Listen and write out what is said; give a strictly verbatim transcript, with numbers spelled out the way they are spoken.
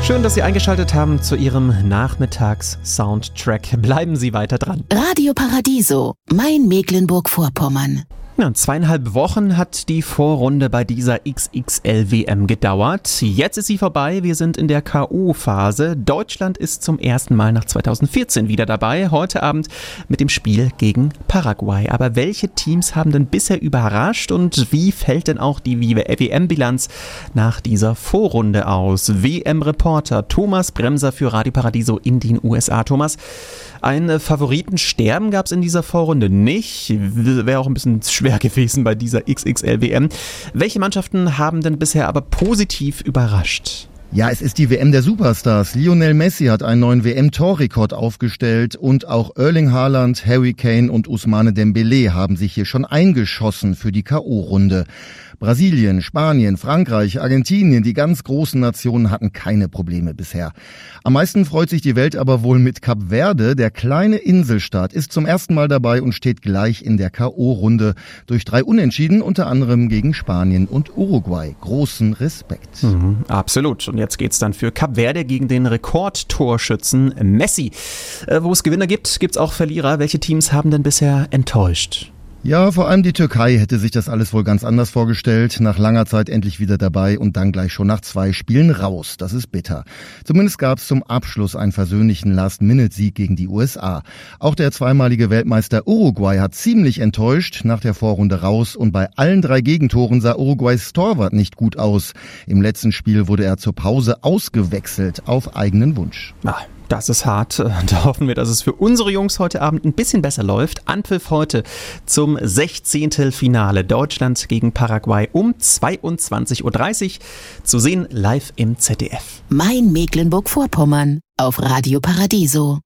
Schön, dass Sie eingeschaltet haben zu Ihrem Nachmittags-Soundtrack. Bleiben Sie weiter dran. Radio Paradiso, mein Mecklenburg-Vorpommern. Ja, zweieinhalb Wochen hat die Vorrunde bei dieser X X L W M gedauert. Jetzt ist sie vorbei. Wir sind in der K O-Phase. Deutschland ist zum ersten Mal nach zweitausendvierzehn wieder dabei. Heute Abend mit dem Spiel gegen Paraguay. Aber welche Teams haben denn bisher überrascht und wie fällt denn auch die W M-Bilanz nach dieser Vorrunde aus? W M-Reporter Thomas Bremser für Radio Paradiso in den U S A. Thomas, ein Favoritensterben gab es in dieser Vorrunde nicht. Wäre auch ein bisschen schwer gewesen bei dieser X X L W M. Welche Mannschaften haben denn bisher aber positiv überrascht? Ja, es ist die W M der Superstars. Lionel Messi hat einen neuen W M-Torrekord aufgestellt und auch Erling Haaland, Harry Kane und Ousmane Dembélé haben sich hier schon eingeschossen für die K O-Runde. Brasilien, Spanien, Frankreich, Argentinien, die ganz großen Nationen hatten keine Probleme bisher. Am meisten freut sich die Welt aber wohl mit Kap Verde. Der kleine Inselstaat ist zum ersten Mal dabei und steht gleich in der K O-Runde durch drei Unentschieden, unter anderem gegen Spanien und Uruguay. Großen Respekt. Mhm, absolut. Und jetzt geht's dann für Kap Verde gegen den Rekordtorschützen Messi. Äh, wo es Gewinner gibt, gibt's auch Verlierer. Welche Teams haben denn bisher enttäuscht? Ja, vor allem die Türkei hätte sich das alles wohl ganz anders vorgestellt. Nach langer Zeit endlich wieder dabei und dann gleich schon nach zwei Spielen raus. Das ist bitter. Zumindest gab es zum Abschluss einen versöhnlichen Last-Minute-Sieg gegen die U S A. Auch der zweimalige Weltmeister Uruguay hat ziemlich enttäuscht, nach der Vorrunde raus. Und bei allen drei Gegentoren sah Uruguays Torwart nicht gut aus. Im letzten Spiel wurde er zur Pause ausgewechselt, auf eigenen Wunsch. Ah. Das ist hart. Da hoffen wir, dass es für unsere Jungs heute Abend ein bisschen besser läuft. Anpfiff heute zum sechzehnten Finale Deutschland gegen Paraguay um zweiundzwanzig Uhr dreißig. Zu sehen live im Z D F. Mein Mecklenburg-Vorpommern auf Radio Paradiso.